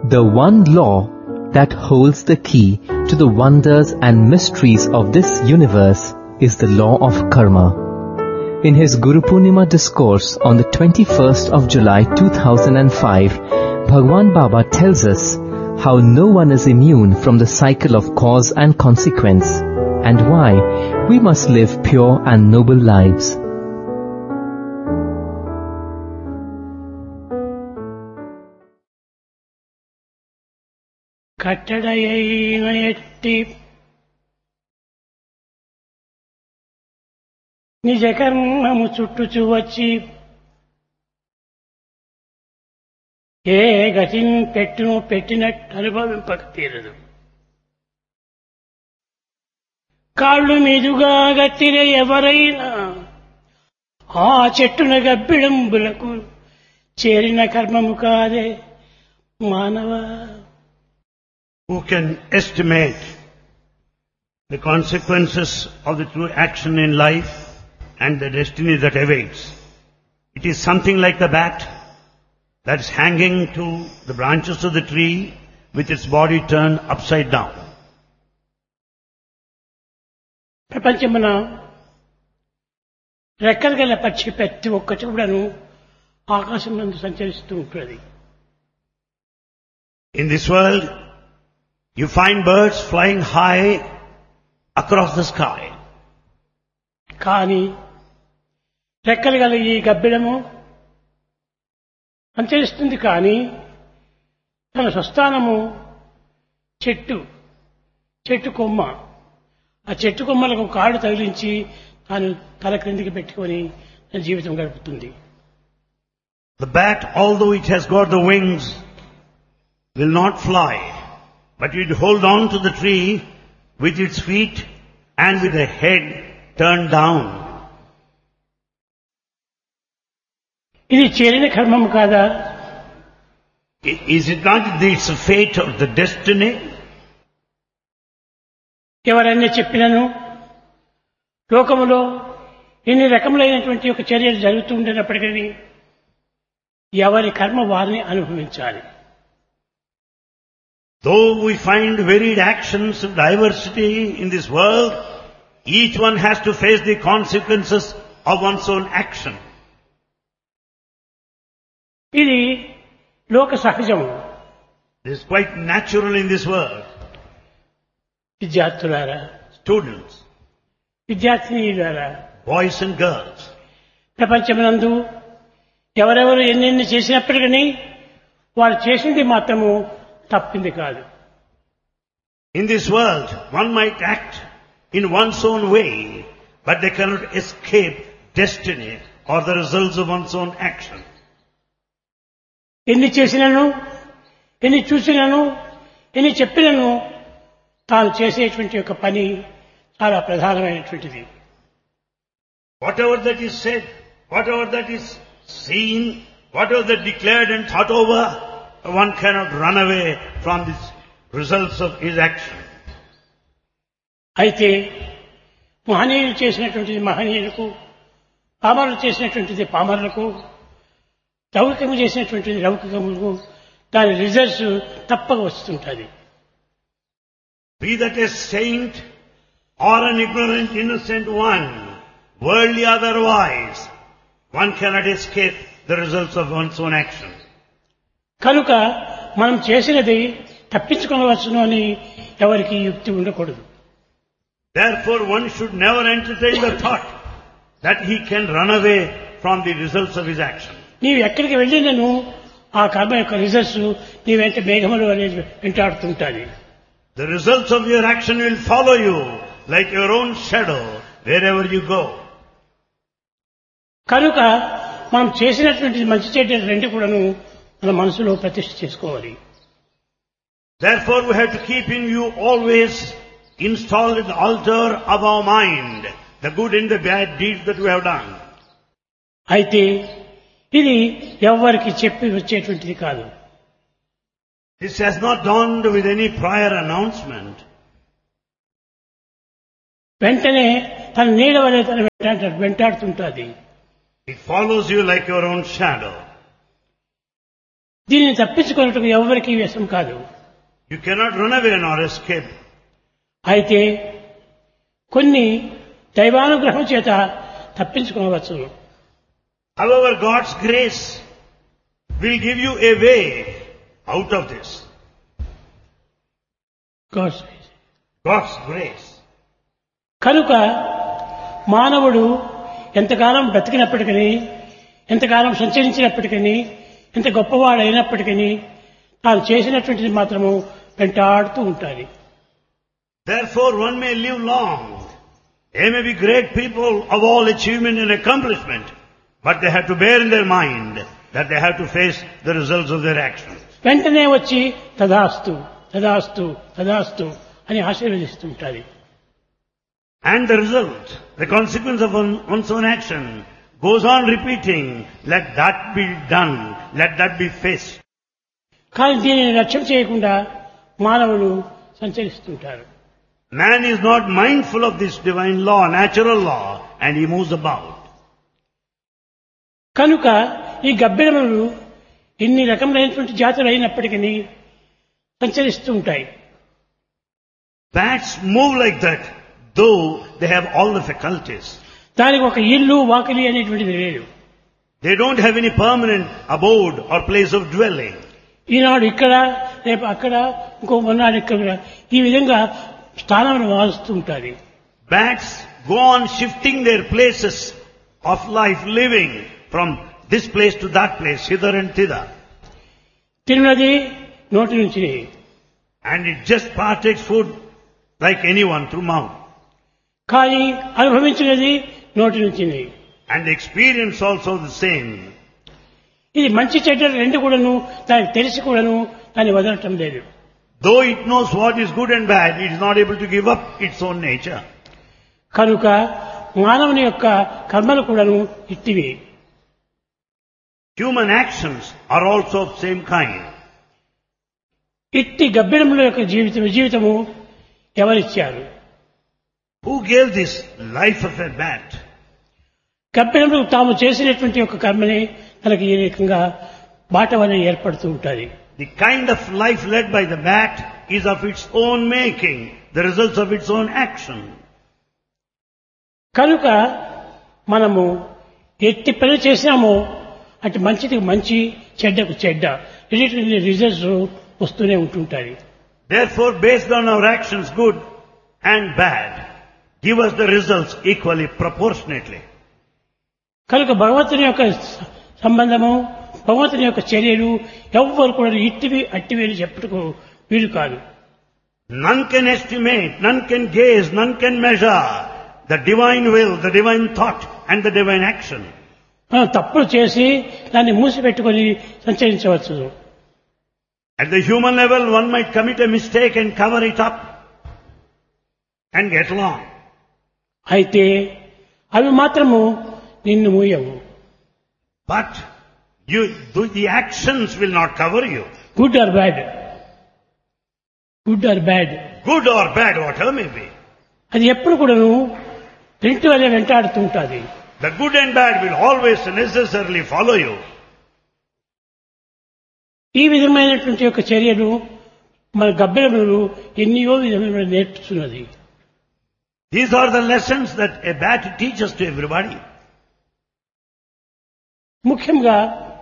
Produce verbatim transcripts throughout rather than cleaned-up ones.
The one law that holds the key to the wonders and mysteries of this universe is the law of karma. In his Guru Purnima discourse on the twenty-first of July two thousand five, Bhagwan Baba tells us how no one is immune from the cycle of cause and consequence, and why we must live pure and noble lives. కట్టడయైన ఎట్టి నిజ కర్మము చుట్టుచు వచ్చి ఏ గతిని పెట్టును పెట్టినట్టు అనుభవింపక తీరదు. కాళ్ళు మీదుగా గట్టిన ఎవరైనా ఆ చెట్టున గబ్బిడంబులకు చేరిన కర్మము కాదే మానవ. Who can estimate the consequences of the true action in life and the destiny that awaits? It is something like the bat that is hanging to the branches of the tree with its body turned upside down. ప్రపంచమున రెక్కలు గల పక్షి ప్రతి ఒక్కటి కూడాను ఆకాశం నందు సంచరిస్తూ ఉంటుంది. In this world, you find birds flying high across the sky. కానీ రెక్కలు గల ఈ గబ్బిడము సంచరిస్తుంది, కానీ తన స్వస్థానము చెట్టు చెట్టు కొమ్మ. ఆ చెట్టు కొమ్మలకు కాళ్ళు తగిలించి తాను తల క్రిందికి పెట్టుకొని తన జీవితం గడుపుతుంది. The bat, although it has got the wings, will not fly, but it hold on to the tree with its feet and with the head turned down. ఇది చేరిన కర్మము కాదా? I- Is it not this fate or the destiny? ఎవరన్నా చెప్పినను లోకములో ఎన్ని రకములైనటువంటి ఒక చర్యలు జరుగుతూ ఉండేటప్పటికీ ఎవరి కర్మ వారిని అనుభవించాలి. Though we find varied actions of diversity in this world, each one has to face the consequences of one's own action. ఇది లోక సహజము. This is quite natural in this world. విద్యార్థులారా, Students, విద్యార్థినీలారా, boys and girls, ప్రపంచమునందు ఎవరెవరు ఎన్నెన్ని చేసినప్పటికీ వారు చేసింది మాత్రము తప్పింది కాదు. in this world, one might act in one's own way, but they cannot escape destiny or the results of one's own action. ఎన్ని చేసినను, ఎన్ని చూసినను, ఎన్ని చెప్పినను తాను చేసేటువంటి ఒక పని చాలా ప్రధానమైనటువంటిది. Whatever that is said, whatever that is seen, whatever that declared and thought over, one cannot run away from the results of his action. అయితే మహనీయులు చేసినటువంటిది మహనీయులకు, పామరులు చేసినటువంటిది పామరులకు, లౌకికము చేసినటువంటిది లౌకికములకు దాని రిజల్ట్స్ తప్పక వస్తుంటుంది. Be that a saint or an ignorant innocent one, worldly otherwise, one cannot escape the results of one's own action. కనుక మనం చేసినది తప్పించుకోవచ్చును అని ఎవరికి యుక్తి ఉండకూడదు. Therefore, one should never entertain the thought that he can run away from the results of his action. నీవు ఎక్కడికి వెళ్ళినను ఆ కర్మ యొక్క రిజల్ట్స్ నీ వెంట మేఘములు అనేది వెంటాడుతుంటుంది. The results of your action will follow you like your own shadow wherever you go. కనుక మనం చేసినటువంటి మంచి చెడ్డ రెండు కూడాను మన మనసులో ప్రతిష్ఠ చేసుకోవాలి. Therefore, we have to keep in view always installed in the altar of our mind the good and the bad deeds that we have done. అయితే ఇది ఎవరికి చెప్పి వచ్చేటువంటిది కాదు. This has not dawned with any prior announcement. వెంటనే తన నీడ వలె తన వెంటాడు వెంటాడుతుంటుంది. It follows you like your own shadow. దీనిని తప్పించుకున్నట్టుకు ఎవరికి వ్యసం కాదు. You cannot run away nor escape. అయితే కొన్ని దైవానుగ్రహం చేత తప్పించుకోవచ్చు. However, God's grace will give you a way out of this. God's God's grace. కనుక మానవుడు ఎంతకాలం బ్రతికినప్పటికీ, ఎంతకాలం సంచరించినప్పటికీ, ఎంత గొప్పవాడైనప్పటికీ తాను చేసినటువంటిది మాత్రము వెంటాడుతూ ఉంటాడు. Therefore, one may live long. They may be great people of all achievement and accomplishment, but they have to bear in their mind that they have to face the results of their actions. వెంటనే వచ్చి తదాస్తు తదాస్తు తదాస్తు అని ఆశీర్వదిస్తుంటారు. And the result, the consequence of one, one's own action goes on repeating, let that be done, let that be faced. కానీ దీనిని లక్ష్యం చేయకుండా మానవులు సంచరిస్తుంటారు. Man is not mindful of this divine law, natural law, and he moves about. కనుక ఈ గబ్బిలములు ఇన్ని రకములైనటువంటి జాతులు అయినప్పటికీ సంచరిస్తూ ఉంటాయి. Bats move like that, though they have all the faculties. దానికి ఒక ఇల్లు వాకిలి అనేటువంటిది లేదు. They don't have any permanent abode or place of dwelling. ఈనాడు ఇక్కడ, రేపు అక్కడ, ఇంకో మొన్నాడు ఇక్కడ, ఈ విధంగా స్థానాలను మారుస్తూ ఉంటుంది. Bats go on shifting their places of life, living from this place to that place, hither and thither. తిన్నది నోటి నుంచి, And it just partakes food like anyone through mouth. కానీ అనుభవించినది నోటి నుంచి. And the experience also the same. ఇది మంచి చెడ్డలు రెండు కూడాను దానికి తెలిసి కూడాను దాన్ని వదలటం లేదు. Though it knows what is good and bad, it is not able to give up its own nature. కనుక మానవుని యొక్క కర్మలు కూడాను ఇట్టివి. Human actions are also of same kind. ఇట్టి గబ్బిడముల యొక్క జీవితం జీవితము ఎవరిచ్చారు? Who gave this life of a bat? గబ్బిడములు తాము చేసినటువంటి యొక్క కర్మని తనకి ఈ రకంగా బాటవనే ఏర్పడుతూ ఉంటుంది. The kind of life led by the bat is of its own making, the results of its own action. కనుక మనము ఎట్టి పని చేసినామో అటు మంచిది మంచి, చెడ్డకు చెడ్డ రిలేటెడ్ రిజల్ట్స్ వస్తూనే ఉంటుంటాయి. Therefore, based on our actions, good and bad, give us the results equally, proportionately. కనుక భగవంతుని యొక్క సంబంధము, భగవంతుని యొక్క చర్యలు ఎవ్వరు కూడా ఇట్టివి అట్టివి అని చెప్పుటకు వీలు కాదు. None can estimate, none can gaze, none can measure the divine will, the divine thought and the divine action. మనం తప్పులు చేసి దాన్ని మూసిపెట్టుకొని సంచరించవచ్చు. At the human level, one might commit a mistake and cover it up and get along. అయితే అవి మాత్రము నిన్ను మూయవు. But you, the actions will not cover you. Good or bad, good or bad, Good or bad, whatever may be. అది ఎప్పుడు కూడాను రెంటి వల్ల వెంటాడుతూ ఉంటుంది. The good and bad will always necessarily follow you. ఈ విధమైనటువంటి యొక్క చర్యలు మన గబ్బిలములు ఎన్నో విధములు నేర్పుతున్నది. These are the lessons that a bat teaches to everybody. ముఖ్యంగా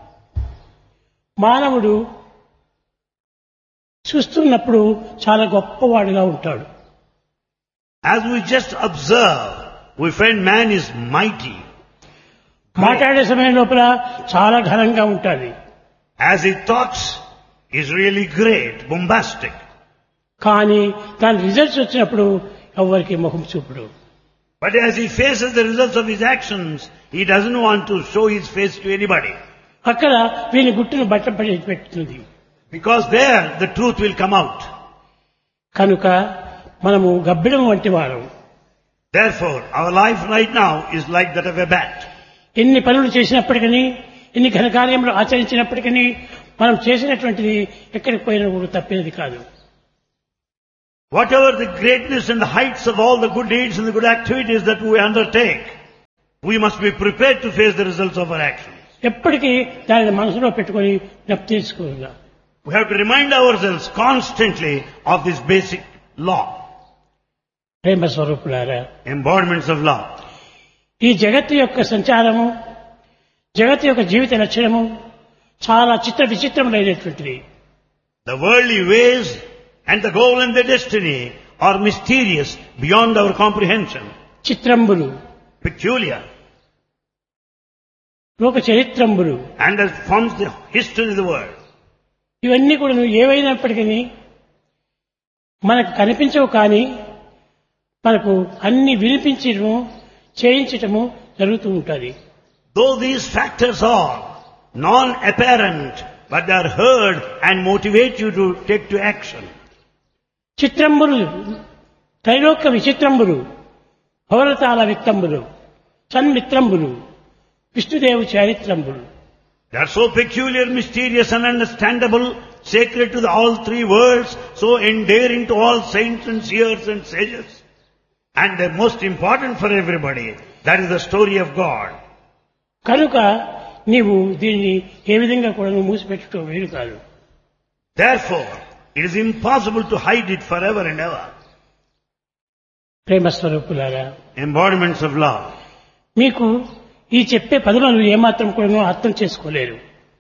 మానవుడు చూస్తున్నప్పుడు చాలా గొప్పవాడుగా ఉంటాడు. As we just observe, we find man is mighty. మాట్లాడే సమయం లోపల చాలా ఘనంగా ఉంటుంది. As he talks, is really great, bombastic. కానీ దాని రిజల్ట్స్ వచ్చినప్పుడు ఎవరికి ముఖం చూపుడు. But as he faces the results of his actions, he doesn't want to show his face to anybody. అక్కడ వీని గుట్టును బట్టపడి పెట్టుతుంది. Because there the truth will come out. కనుక మనము గబ్బిడం వంటి వారం. Therefore, our life right now is like that of a bat. ఎన్ని పనులు చేసినప్పటికీ, ఎన్ని ఘనకార్యములు ఆచరించినప్పటికీ మనం చేసినటువంటిది ఎక్కడికి పోయినా కూడా తప్పేది కాదు. Whatever the greatness and the heights of all the good deeds and the good activities that we undertake, we must be prepared to face the results of our actions. ఎప్పటికీ దానిని మనసులో పెట్టుకొని జ్ఞప్తి చేసుకోవాలి. We have to remind ourselves constantly of this basic law, ప్రేమ స్వరూపులారా, embodiments of law. ఈ జగత్తు యొక్క సంచారము, జగత్తు యొక్క జీవిత లక్షణము చాలా చిత్ర విచిత్రములైనటువంటిది. The worldly ways and the goal and the destiny are mysterious beyond our comprehension, చిత్రంబులు, peculiar, లోక చరిత్రంబులు, and that forms the history of the world. ఇవన్నీ కూడా ఏవైనప్పటికీ మనకు కనిపించవు, కానీ మనకు అన్ని వినిపించడము చేయించటము జరుగుతూ ఉంటుంది. Though these factors are non-apparent, but they are heard and motivate you to take to action. చిత్రంబులు, Trailokya విచిత్రంబులు, భవరతాల విత్తంబులు, సన్మిత్రంబులు, విష్ణుదేవు చారిత్రంబులు. They are so peculiar, mysterious and understandable, sacred to the all three worlds, so endearing to all saints and seers and sages. And they're most important for everybody. That is the story of God. కనుక నీవు దీన్ని ఏ విధంగా కూడా నువ్వు మూసిపెట్టడం వీలు కాదు. Therefore, it is impossible to hide it forever and ever. ప్రేమ స్వరూపులారా, Embodiments of love. మీకు ఈ చెప్పే పదములు ఏమాత్రం కూడా అర్థం చేసుకోలేరు.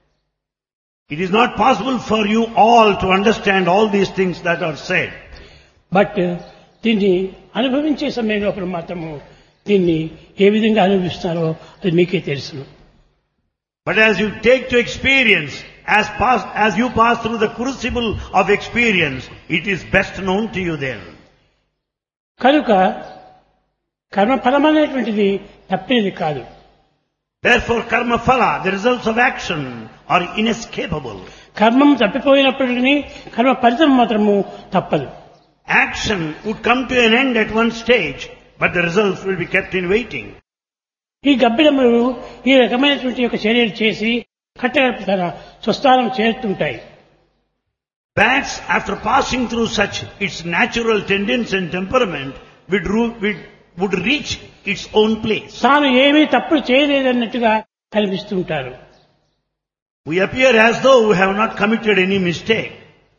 It is not possible for you all to understand all these things that are said. But దీన్ని అనుభవించే సమయంలో మాత్రము దీన్ని ఏ విధంగా అనుభవిస్తున్నారో అది మీకే తెలుసును. But as you take to experience, as pass, as you pass through the crucible of experience, it is best known to you then. కనుక కర్మఫలమైనటువంటిది తప్పేది కాదు. Therefore, karma phala, the results of action, are inescapable. కర్మం తప్పిపోయినప్పటికీ కర్మ ఫలితం మాత్రము తప్పదు. Action would come to an end at one stage, but the results will be kept in waiting. ఈ గబ్బిడములు ఈ రకమైనటువంటి యొక్క చర్యలు చేసి కట్టెల తన స్వస్థానం చేరుతుంటాయి. Bats, after passing through such its natural tendency and temperament, would, ru- would, would reach its own place. తాను ఏమీ తప్పుడు చేయలేదన్నట్టుగా కనిపిస్తుంటారు. We appear as though we have not committed any mistake.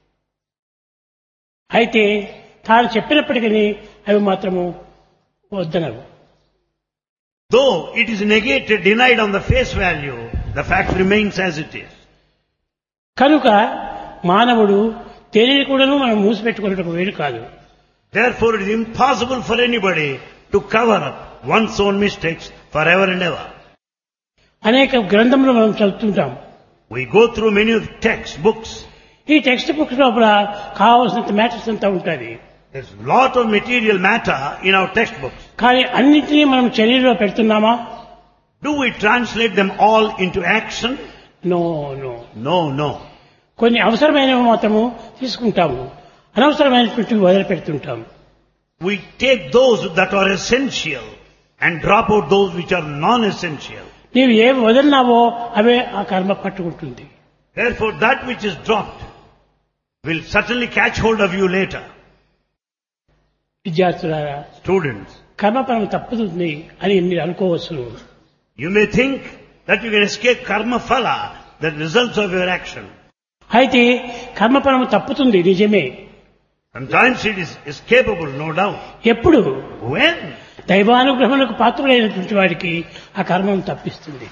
అయితే తాను చెప్పినప్పటికీ అవి మాత్రము వద్దనవు. Though it is negated, denied on the face value, the fact remains as it is. కనుక మానవుడు తెలియని కూడాను మనం మూసిపెట్టుకున్నట్టు వేరు కాదు. Therefore, it is impossible for anybody to cover up one's own mistakes forever and ever. అనేక గ్రంథములు మనం చదువుతుంటాం. We go through many text books. ఈ టెక్స్ట్ బుక్స్ లోపల కావాల్సినంత మ్యాటర్స్ అంతా ఉంటుంది. There's a lot of material matter in our textbooks. కానీ అన్నింటినీ మనం చర్యలో పెడుతున్నామా? Do we translate them all into action? No no. No, no. కొన్ని అవసరమైనవి మాత్రము తీసుకుంటాము, అనవసరమైనటువంటి వదిలిపెడుతుంటాము. We take those that are essential and drop out those which are non-essential. నీవు ఏవి వదిలినావో అవే ఆ కర్మ పట్టుకుంటుంది. Therefore, that which is dropped will certainly catch hold of you later. విద్యార్థులారా, Students, కర్మఫలం తప్పుతుంది అని మీరు అనుకోవచ్చు. you may think that you can escape karma phala, the results of your action. అయితే కర్మఫలం తప్పుతుంది నిజమే. Sometimes it is escapable, no doubt. ఎప్పుడు? When? దైవానుగ్రహములకు పాత్రుడైనటువంటి వాడికి ఆ కర్మం తప్పిస్తుంది.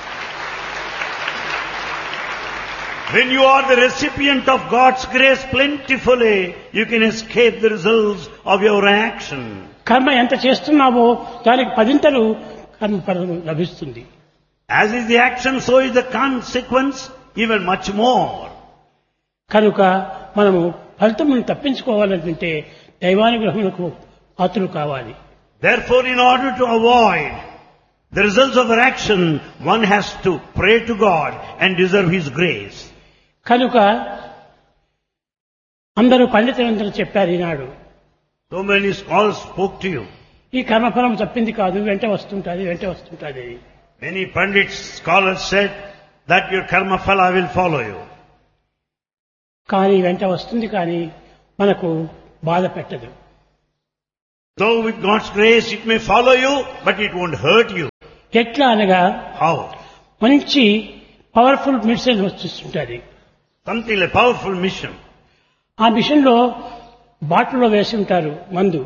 When you are the recipient of God's grace plentifully, you can escape the results of your action. కర్మ ఎంత చేస్తున్నావో దానికి పదింతలు కర్మఫలం లభిస్తుంది. As is the action, so is the consequence, even much more. కనుక మనము ఫలితమును తప్పించుకోవాలంటే దైవానుగ్రహములకు పాత్రులు కావాలి. Therefore, in order to avoid the results of our action, one has to pray to God and deserve His grace. కనుక అందరూ పండితులందరూ చెప్పారు ఈనాడు. So many scholars spoke to you. ఈ కర్మఫలం తప్పింది కాదు, వెంట వస్తుంటుంది వెంట వస్తుంటుంది. Many pandits, scholars said that your karma phala will follow you. కానీ వెంట వస్తుంది, కానీ మనకు బాధ పెట్టదు. Though with God's grace it may follow you, but it won't hurt you. ఎట్లా అనగా How? మంచి పవర్ఫుల్ మెడిసిన్ వస్తుంటుంది. Something like powerful mission. ఆ మిషన్ లో బాటిల్లో వేసి ఉంటారు మందు.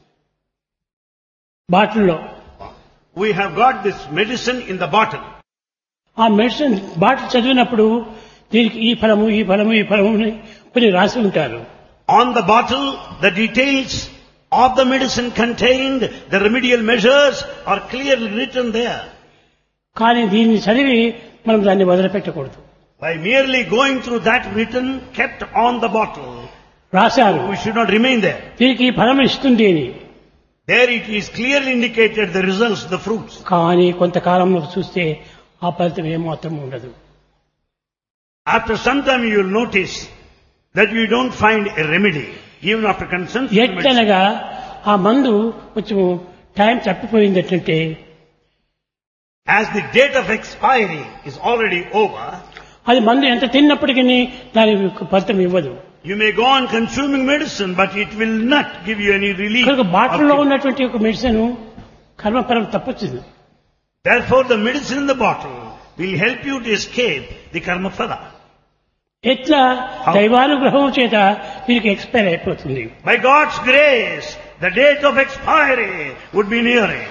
బాటిల్లో We have got this medicine in the bottle. ఆ మెడిసిన్ బాటిల్ చదివినప్పుడు దీనికి ఈ ఫలము ఈ ఫలము ఈ ఫలము అని కొన్ని రాసి ఉంటారు. On the bottle, the details of the medicine contained, the remedial measures are clearly written there. కానీ దీన్ని చదివి మనం దాన్ని వదిలిపెట్టకూడదు. By merely going through that written, kept on the bottle, రాశారు we should not remain there. దీనికి ఈ ఫలం ఇస్తుంది అని. There it is clearly indicated the results, the fruits. కానీ కొంతకాలంలో చూస్తే ఆ ఫలితం ఏమాత్రం ఉండదు. After some time you will notice that you don't find a remedy, even after consumption. ఎట్లనగా ఆ మందు కొంచెం time తప్పిపోయిందంటే, As the date of expiry is already over, అది మందు ఎంత తిన్నప్పటికీ దానికి ఫలితం ఇవ్వదు. you may go on consuming medicine, but it will not give you any relief. కనుక బాటిల్లో ఉన్నటువంటి ఒక మెడిసిన్ కర్మఫలం తప్పొచ్చింది. Therefore the medicine in the bottle will help you to escape the karma phala. ఎట్లా దైవానుగ్రహం చేత వీరికి ఎక్స్పైర్ అయిపోతుంది. By God's grace, the date of expiry would be nearing.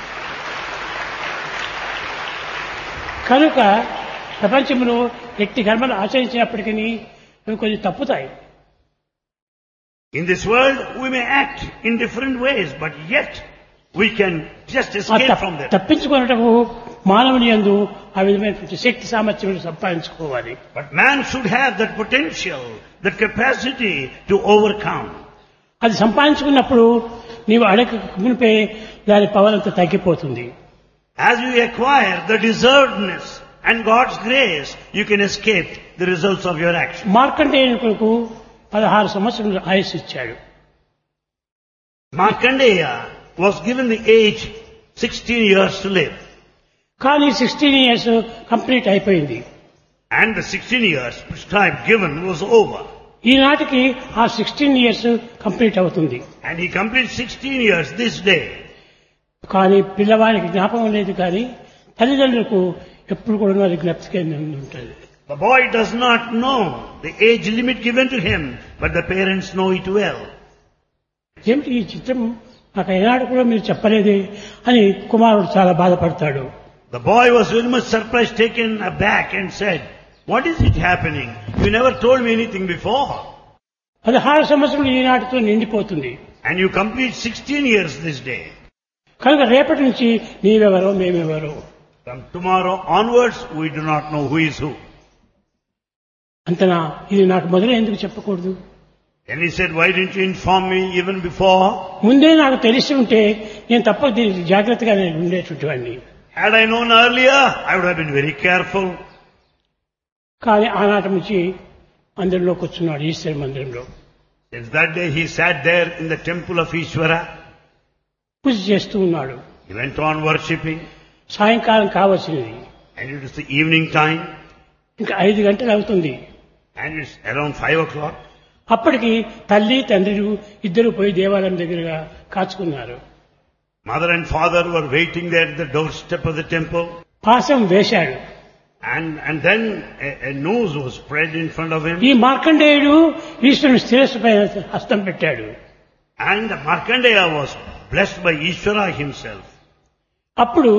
కనుక ప్రపంచంలో ఎట్టి కర్మలు ఆచరించినప్పటికీ అవి కొన్ని తప్పుతాయి. In this world we may act in different ways, but yet we can just escape from them. తప్పించుకున్నటకు మానవుని యందు ఆ విధమైనటువంటి శక్తి సామర్థ్యం సంపాదించుకోవాలి. But man should have that potential, that capacity to overcome. అది సంపాదించుకున్నప్పుడు నీవు అడగ మునిపే దాని పవర్ అంతా తగ్గిపోతుంది. As you acquire the deservedness and God's grace, you can escape the results of your action. మార్కండేయునికి పదహారు సంవత్సరాలు ఆయుష్ ఇచ్చాడు. Markandeya was given the age sixteen years to live. కానీ సిక్స్టీన్ ఇయర్స్ కంప్లీట్ అయిపోయింది. And the sixteen years prescribed given was over. ఈనాటికి ఆ sixteen years complete అవుతుంది. And he completed sixteen years this day. కానీ పిల్లవానికి జ్ఞాపకం లేదు, కానీ తల్లిదండ్రులకు ఎప్పుడు కూడా అది జ్ఞప్తిగా ఉంటుంది. The boy does not know the age limit given to him, but the parents know it well. ఏమిటి ఈ చిత్రం నాకు ఏనాడు కూడా మీరు చెప్పలేదే అని కుమారుడు చాలా బాధపడతాడు. The boy was very much surprised, taken aback, and said, "What is it happening? You never told me anything before." పదహారు సంవత్సరాలు ఈనాటితో నిండిపోతుంది. And you complete sixteen years this day. కనుక రేపటి నుంచి నీవెవరో మేమెవరో. From tomorrow onwards, we do not know who is who. అంతనా ఇది నాకు మొదలే ఎందుకు చెప్పకూడదు? And he said, "Why didn't you inform me even before?" ముందే నాకు తెలిసి ఉంటే నేను తప్ప దీనికి జాగ్రత్తగా నేను ఉండేటువంటి వాడిని. Had I known earlier, I would have been very careful. కానీ ఆనాటి నుంచి మందిరంలో కూర్చున్నాడు, ఈశ్వర మందిరంలో. Since that day he sat there in the temple of Ishvara. పూజ చేస్తూ ఉన్నాడు. He went on worshipping. సాయంకాలం కావలసినది. And it was the evening time. ఇంకా ఐదు గంటలు అవుతుంది. And it's around five o'clock. అప్పటికి తల్లి తండ్రులు ఇద్దరు పోయి దేవాలయం దగ్గరగా కాచుకున్నారు. Mother and father were waiting there at the doorstep of the temple. పాశం వేశాడు. And, and then a, a noose was spread in front of him. ఈ మార్కండేయుడు ఈశ్వరుని శిరస్సు పైన హస్తం పెట్టాడు. And Markandeya was blessed by Ishvara himself. అప్పుడు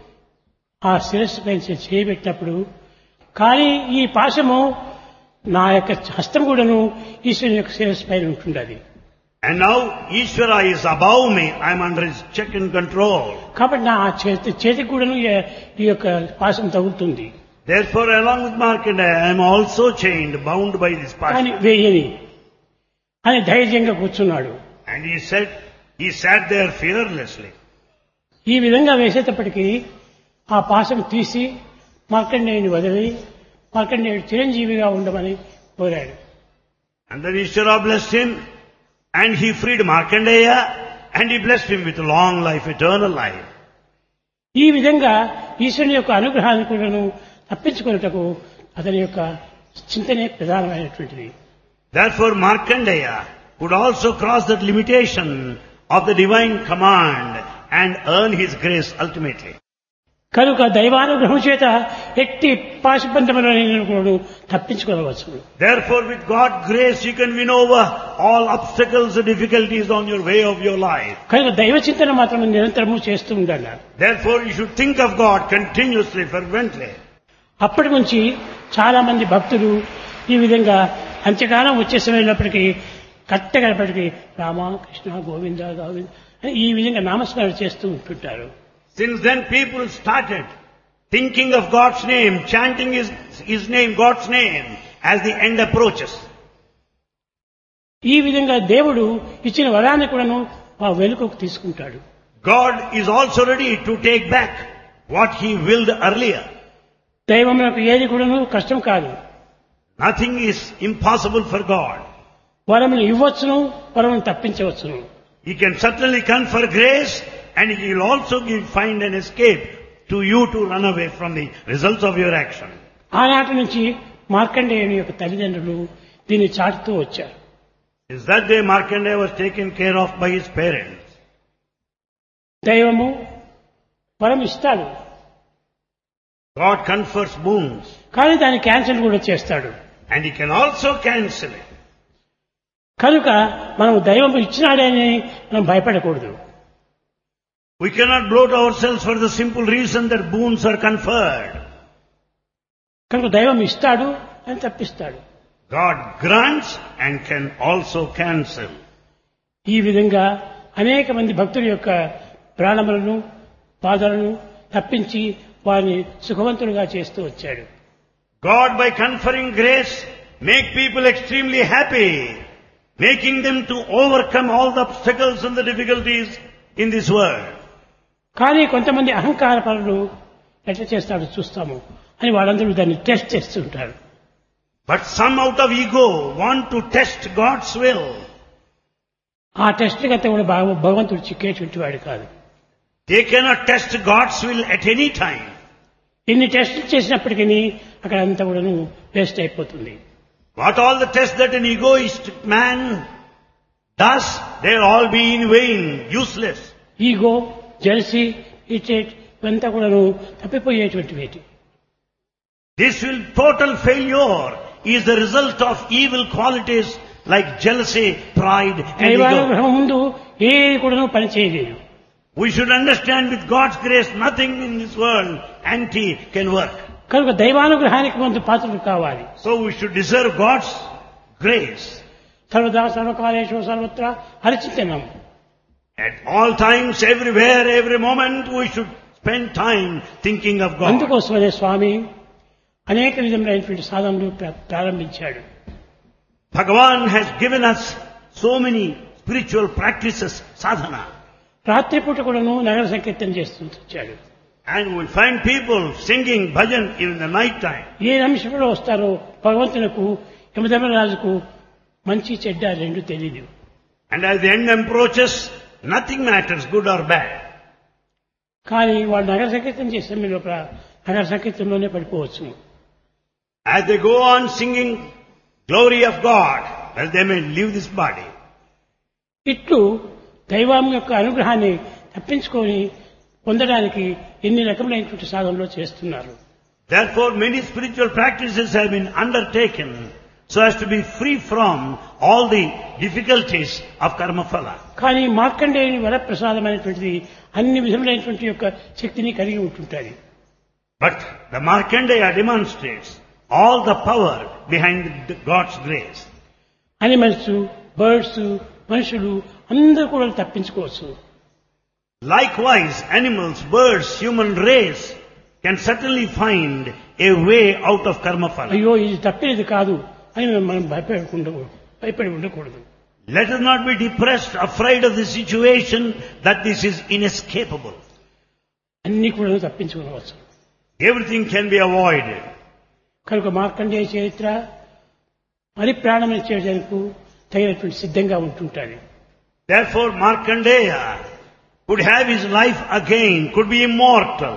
ఆ శిరస్సు పైన చేయబెట్టినప్పుడు, కానీ ఈ పాశము నా యొక్క హస్తం కూడాను ఈశ్వరుని యొక్క శిరస్సు పైన ఉంటుండది. And now Ishvara is above me. I am under his check and control. కాబట్టి నా చేతి చేతికి కూడాను ఈ యొక్క పాశం తగులుతుంది. Therefore, along with Markandeya, I am also chained, bound by this కానీ passion. వేయని అని ధైర్యంగా కూర్చున్నాడు. And he said, he sat there fearlessly. ఈ విధంగా వేసేటప్పటికీ ఆ పాశం తీసి మార్కండేయుని వదిలి మార్కండేయుడు చిరంజీవిగా ఉండమని కోరాడు. And then Ishvara blessed him, and he freed Markandeya, and he blessed him with long life, eternal life. ఈ విధంగా ఈశ్వరుని యొక్క అనుగ్రహాన్ని కూడాను తప్పించుకున్నటకు అతని యొక్క చింతనే ప్రధానమైనటువంటిది. Therefore, Markandeya could also cross that limitation of the divine command and earn his grace ultimately. కనుక దైవానుగ్రహం చేత ఎట్టి పాశబంధములను తప్పించుకోవచ్చు. Therefore, with God's grace, you can win over all obstacles and difficulties on your way of your life. కనుక దైవ చింతన మాత్రం నిరంతరము చేస్తూ ఉండాలి. Therefore, you should think of God continuously, fervently. అప్పటి నుంచి చాలా మంది భక్తులు ఈ విధంగా అంత్యకాలం వచ్చే సమయంలోప్పటికీ కట్టగలప్పటికీ రామ కృష్ణ గోవింద గోవింద అని ఈ విధంగా నామస్మరణ చేస్తూ ఉంటుంటారు. Since then, people started thinking of God's name, chanting His, His name, God's name, as the end approaches. ఈ విధంగా దేవుడు ఇచ్చిన వరాన్ని కూడాను ఆ వెనుకకు తీసుకుంటాడు. God is also ready to take back what He willed earlier. దైవమునకు ఏది కూడాను కష్టం కాదు. Nothing is impossible for God. వరములు ఇవ్వచ్చును, వరమును తప్పించవచ్చును. He can certainly confer grace, and He will also give, find an escape to you to run away from the results of your action. ఆనాటి నుంచి మార్కండేయుని యొక్క తల్లిదండ్రులు దీన్ని చాటుతూ వచ్చారు. Is that day Markandeya was taken care of by his parents. దైవము వరం ఇస్తాడు, God confers boons, కానీ దాన్ని క్యాన్సిల్ కూడా చేస్తాడు. and He can also cancel it. కనుక మనం దైవం ఇచ్చినాడని మనం భయపడకూడదు. We cannot bloat ourselves for the simple reason that boons are conferred. కనుక దైవం ఇస్తాడు అని తప్పిస్తాడు. God grants and can also cancel. ఈ విధంగా అనేక మంది భక్తుల యొక్క ప్రాణములను బాధలను తప్పించి వారిని సుఖవంతులుగా చేస్తూ వచ్చాడు. God, by conferring grace, make people extremely happy, making them to overcome all the obstacles and the difficulties in this world. కానీ కొంతమంది అహంకార పరులు ఎట్లా చేస్తాడో చూస్తాము అని వాళ్ళందరూ దాన్ని టెస్ట్ చేస్తుంటారు. But some out of ego want to test God's will. ఆ టెస్ట్ కంటే కూడా బాగా భగవంతుడు చిక్కేటువంటి వాడు కాదు. They cannot test God's will at any time. ఇన్ని టెస్టులు చేసినప్పటికీ అక్కడ అంతా కూడా వేస్ట్ అయిపోతుంది. What all the tests that an egoistic man does, they'll all be in vain, useless. Ego, jealousy, ఇటేట్ ఇవంతా కూడా తప్పిపోయేటువంటి వేటి. This will total failure is the result of evil qualities like jealousy, pride and ego. దైవానుగ్రహం ముందు ఏది కూడా పని చేయలేదు. We should understand with God's grace nothing in this world anti can work. కనుక దైవానుగ్రహానికి ముందు పాత్రలు కావాలి. So we should deserve God's grace. సర్వదా సర్వకాలేషు సర్వత్రా హరిచింతనం. At all times, everywhere, every moment, we should spend time thinking of God. అందుకోసమనే స్వామి అనేక విధములైనటువంటి సాధనలు ప్ర- ప్రారంభించాడు. Bhagavan has given us so many spiritual practices, sadhana. రాత్రిపూట కూడాను నగర సంకీర్తన చేస్తూ వచ్చాడు. And we find people singing bhajan even in the night time. ఏ నిమిషంలో వస్తారో భగవంతునకు యమధర్మరాజుకు మంచి చెడ్డ రెండు తెలియదు. And as the end approaches, nothing matters, good or bad. కానీ వాళ్ళు నగర సంకీర్తన చేసే లోపల నగర సంకీర్తనలోనే పడిపోవచ్చు. As they go on singing glory of God, well, they may leave this body. ఇట్లు దైవం యొక్క అనుగ్రహాన్ని తప్పించుకొని పొందడానికి ఎన్ని రకములైనటువంటి సాధనలు చేస్తున్నారు. Therefore, many spiritual practices have been undertaken so as to be free from all the difficulties of karma phala. కానీ మార్కండేయుని వరప్రసాదమైనటువంటిది అన్ని విధములైనటువంటి యొక్క శక్తిని కలిగి ఉంటుంటుంది. But the Markandeya demonstrates all the power behind the God's grace. Animals, birds, మనుషులు అందరూ కూడా తప్పించుకోవచ్చు. Likewise, animals, birds, human race can certainly find a way out of karma phala. అయ్యో ఇది తప్పేది కాదు అని మనం భయపడకుండా భయపడి ఉండకూడదు. Let us not be depressed, afraid of the situation that this is inescapable. అన్ని కూడా తప్పించుకోవచ్చు. Everything can be avoided. కనుక మార్కండేయ చరిత్ర మరి ప్రాణం ఇచ్చేందుకు తగినటువంటి సిద్ధంగా ఉంటుంటాడు. Therefore, Markandeya could have his life again, could be immortal.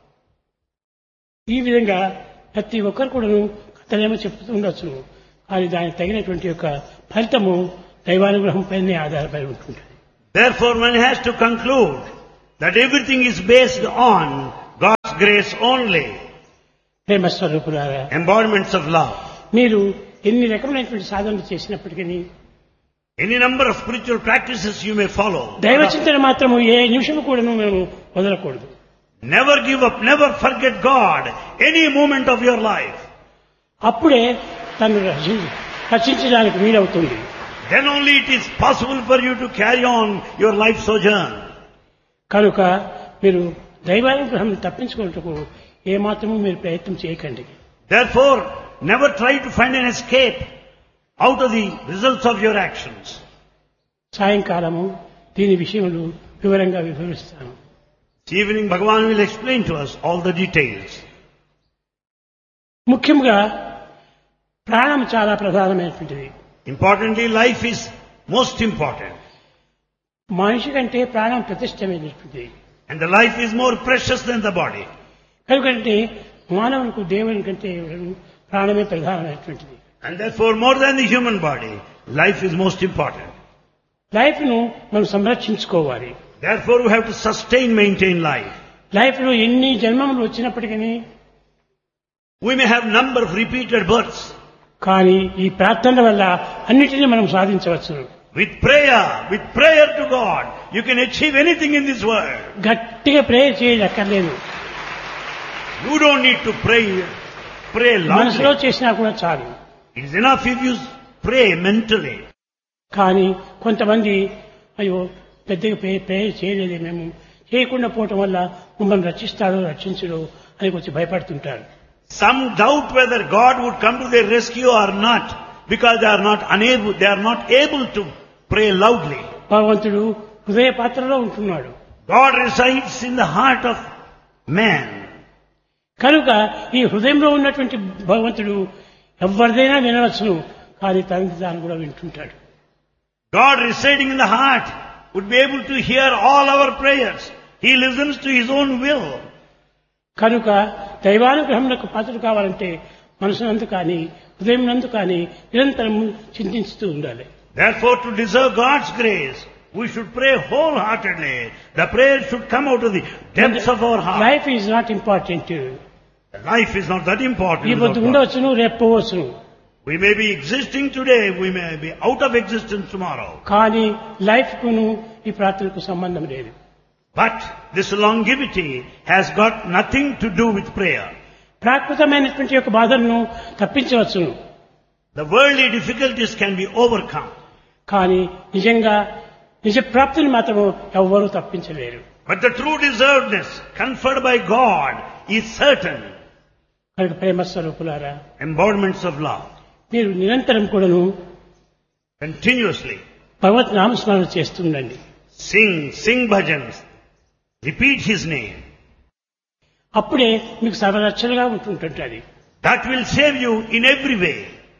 ఈ విధంగా ప్రతి ఒక్కరు కూడా కథలేమో చెప్తూ ఉండొచ్చు. కానీ దానికి తగినటువంటి యొక్క ఫలితము దైవానుగ్రహం పైనే ఆధారపడి ఉంటుంది. Therefore, one has to conclude that everything is based on God's grace only, ప్రేమ స్వరూపులారా, embodiments of love. మీరు ఎన్ని రకమైనటువంటి సాధనలు చేసినప్పటికీ Any number of spiritual practices you may follow. దైవ చింతన మాత్రము ఏ నిమిషం కూడా మేము వదలకూడదు. Never give up, never forget God any moment of your life. అప్పుడే తను రక్షి- రక్షించడానికి వీలవుతుంది. Then only it is possible for you to carry on your life sojourn. కనుక మీరు దైవానుగ్రహం తప్పించుకున్నట్టుకు ఏమాత్రము మీరు ప్రయత్నం చేయకండి. Therefore, never try to find an escape out of the results of your actions. సాయంకాలము దీని విషయములు వివరంగా వివరిస్తాను. This evening, Bhagavan will explain to us all the details. ముఖ్యంగా ప్రాణం చాలా ప్రధానమైనటువంటిది. Importantly, life is most important. మనిషి కంటే ప్రాణం ప్రతిష్టమైనటువంటిది. And the life is more precious than the body. కనుకంటే మానవునికి దేవుని కంటే ప్రాణమే ప్రధానమైనటువంటిది. And therefore, more than the human body, life is most important. Life ను మనం సంరక్షించుకోవాలి. Therefore, we have to sustain, maintain life. Life లో ఎన్ని జన్మములు వచ్చినప్పటికీ We may have number of repeated births. కానీ ఈ ప్రార్థన వల్ల అన్నిటినీ మనం సాధించవచ్చు. With prayer, with prayer to God, you can achieve anything in this world. గట్టిగా ప్రేయర్ చేయక్కర్లేదు. You don't need to pray, pray మనసులో loudly. చేసినా కూడా చాలు. It is enough if you pray mentally. కానీ కొంతమంది అయ్యో పెద్దగా ప్రే ప్రేయర్ చేయలేదే మేము చేయకుండా పోవటం వల్ల మమ్మల్ని రక్షిస్తాడో రక్షించడో అని కొంచెం భయపడుతుంటారు. Some doubt whether God would come to their rescue or not, because they are not unable, they are not able to pray loudly. భగవంతుడు హృదయ పాత్రలో ఉంటున్నాడు. God resides in the heart of man. కనుక ఈ హృదయంలో ఉన్నటువంటి భగవంతుడు ఎవరిదైనా వినవచ్చును, కానీ తనది తాను కూడా వింటుంటాడు. God residing in the heart would be able to hear all our prayers. He listens to His own will. కనుక దైవానుగ్రహంలో పాత్రలు కావాలంటే మనసునందు కానీ హృదయం నందు కానీ నిరంతరం చింతిస్తూ ఉండాలి. Therefore, to deserve God's grace, we should pray wholeheartedly. The prayer should come out of the depths of our heart. Life is not important. Life is not that important. ఈ పొద్దు without God. ఉండవచ్చును, రేపు పోవచ్చును. We may be existing today, we may be out of existence tomorrow. కానీ life కును ఈ ప్రార్థనకు సంబంధం లేదు. But this longevity has got nothing to do with prayer. ప్రాకృతమైనటువంటి యొక్క బాధలను తప్పించవచ్చును, The worldly difficulties can be overcome. కానీ నిజంగా నిజ ప్రాప్తిని మాత్రము ఎవ్వరూ తప్పించలేరు. But the true deservedness conferred by God is certain. కనుక ప్రేమ స్వరూపులారా, Embodiments of love. మీరు నిరంతరం కూడాను Continuously భగవత్ నామస్మరణ చేస్తుండండి. sing, sing bhajans. Repeat His name. అప్పుడే మీకు సర్వరక్షలుగా ఉంటుంటుంది. That will save you in every way.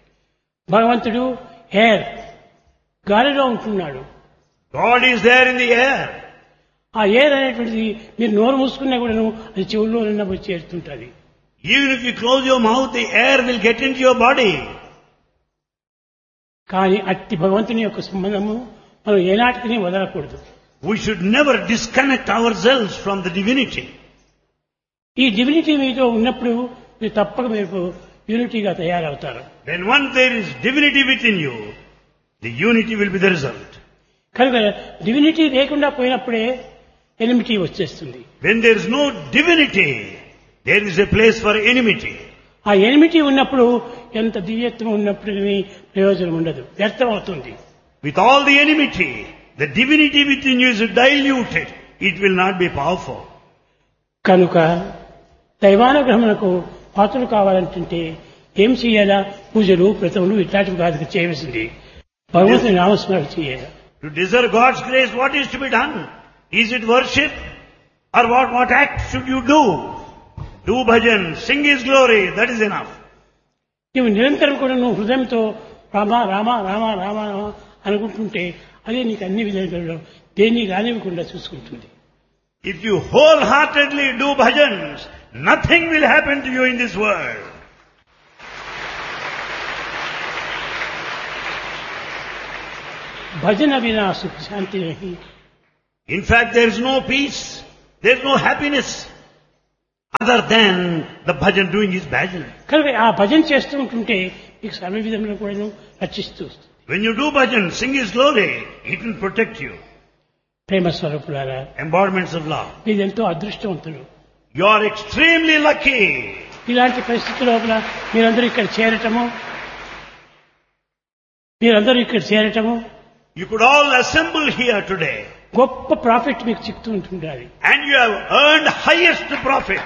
భగవంతుడు ఎయిర్ గాలిలో ఉంటున్నాడు. God is there in the air. ఆ ఎయిర్ అనేటువంటిది మీరు నోరు మూసుకున్నా కూడాను అది చెవుల్లో నిన్న వచ్చి చేరుతుంటుంది. Even if you close your mouth, the air will get into your body. కానీ అట్టి భగవంతుని యొక్క సంబంధము మనం ఏనాటికి వదలకూడదు. We should never disconnect ourselves from the divinity. ఈ డివినిటీ మీతో ఉన్నప్పుడు మీరు తప్పక మీరు యూనిటీగా తయారవుతారు. Then once there is divinity within you, the unity will be the result. కనుక డివినిటీ లేకుండా పోయినప్పుడే ఎనిమిటీ వచ్చేస్తుంది. When there is no divinity, there is a place for enmity. ఆ ఎనిమిటీ ఉన్నప్పుడు ఎంత దివ్యత్వం ఉన్నప్పుడు ప్రయోజనం ఉండదు, వ్యర్థం అవుతుంది. With all the enmity, the divinity within you is diluted. It will not be powerful. కనుక దైవానుగ్రహమునకు పాత్రలు కావాలంటే ఏం చేయాలా? పూజలు, వ్రతములు ఇట్లాంటివి కాదు చేయవలసింది. భగవంతుని నామస్మరణ చేయాలి. To deserve God's grace, what is to be done? Is it worship? Or what, what act should you do? Do bhajan, sing His glory, that is enough. నువ్వు నిరంతరం కూడా నువ్వు హృదయంతో రామ రామ రామ రామ రామ అనుకుంటుంటే అదే నీకు అన్ని విధాలుగా దేన్ని రానివ్వకుండా చూసుకుంటుంది. If you wholeheartedly do bhajans, nothing will happen to you in this world. భజన వినా సుఖ శాంతి నహి. In fact, there is no peace, there is no happiness other than the bhajan, doing his bhajan. కనుక ఆ భజన చేస్తూ ఉంటుంటే మీకు సర్వ విధంగా కూడా రక్షిస్తూ వస్తుంది. When you do bhajan, sing his glory, it will protect you. ప్రేమ స్వరూపులారా, Embodiments of love. మీరు ఎంతో అదృష్టవంతులు. You are extremely lucky. ఇలాంటి పరిస్థితి లోపల మీరందరూ ఇక్కడ చేరటము మీరందరూ ఇక్కడ చేరటము You could all assemble here today. గొప్ప ప్రాఫిట్ మీకు చిక్తూ ఉంటుండాలి. And you have earned highest profit.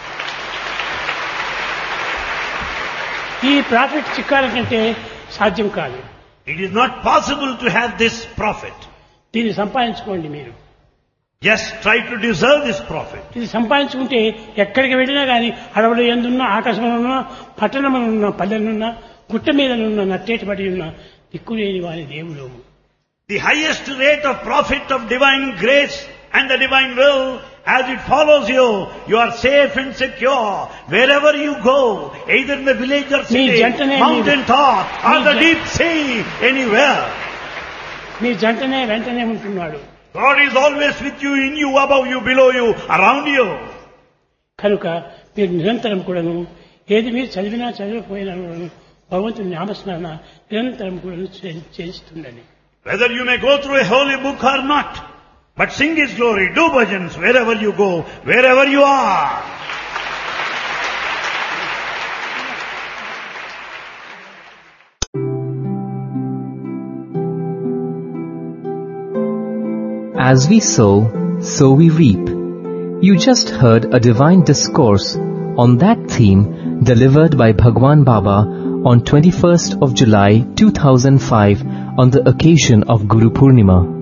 ఈ ప్రాఫిట్ చిక్కాలంటే సాధ్యం కాదు. It is not possible to have this profit. దీన్ని సంపాదించుకోండి. మీరు Just try to deserve this profit. ఇది సంపాదించుకుంటే ఎక్కడికి వెళ్ళినా కానీ అడవులు ఎందున్నా, ఆకాశంలో ఉన్నా, పట్టణంలో ఉన్న పల్లెలున్నా, గుట్ట మీదనున్న నట్టేటి పడి ఉన్న దిక్కులేని వారి దేవుడు. The highest rate of profit of divine grace and the divine will, as it follows you, you are safe and secure wherever you go, either in the village or city, mountain top or the deep sea, anywhere. మీ జంటనే వెంటనే ఉంటున్నాడు. God is always with you, in you, above you, below you, around you. కనుక మీరు నిరంతరం కూడాను ఏది మీరు చదివినా చదివిపోయినా కూడాను భగవంతుని నామస్మరణ నిరంతరం కూడా చేస్తుండండి. Whether you may go through a holy book or not, but sing His glory, do bhajans wherever you go, wherever you are. As we sow, so we reap. You just heard a divine discourse on that theme delivered by Bhagwan Baba on twenty-first of July two thousand five on the occasion of Guru Purnima.